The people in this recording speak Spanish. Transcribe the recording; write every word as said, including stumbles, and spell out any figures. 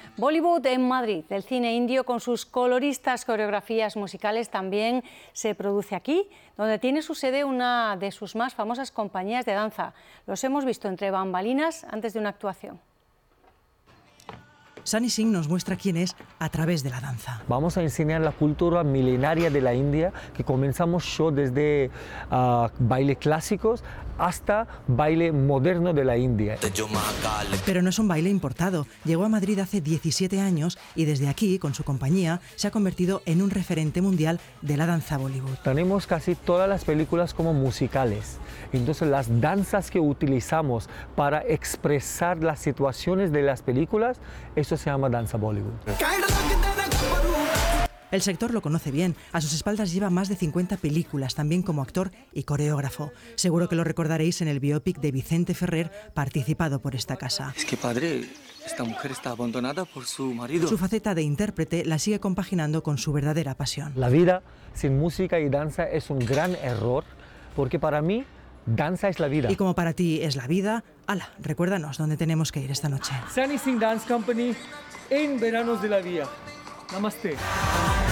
Bollywood en Madrid. El cine indio con sus coloristas coreografías musicales también se produce aquí, donde tiene su sede una de sus más famosas compañías de danza. Los hemos visto entre bambalinas antes de una actuación. Sunny Singh nos muestra quién es a través de la danza. Vamos a enseñar la cultura milenaria de la India, que comenzamos show desde uh, baile clásicos hasta baile moderno de la India. Pero no es un baile importado. Llegó a Madrid hace diecisiete años y desde aquí, con su compañía, se ha convertido en un referente mundial de la danza Bollywood. Tenemos casi todas las películas como musicales. Entonces las danzas que utilizamos para expresar las situaciones de las películas, eso se llama danza Bollywood. El sector lo conoce bien. A sus espaldas lleva más de cincuenta películas, también como actor y coreógrafo. Seguro que lo recordaréis en el biopic de Vicente Ferrer, participado por esta casa. Es que, padre, esta mujer está abandonada por su marido. Su faceta de intérprete la sigue compaginando con su verdadera pasión. La vida sin música y danza es un gran error, porque para mí, danza es la vida. Y como para ti es la vida, ala, recuérdanos dónde tenemos que ir esta noche. Sunny Singh Dance Company en Veranos de la Vía. Namaste.